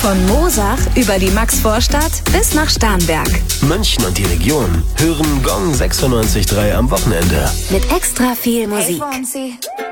Von Moosach über die Maxvorstadt bis nach Starnberg. München und die Region hören Gong 96.3 am Wochenende. Mit extra viel Musik. Hey,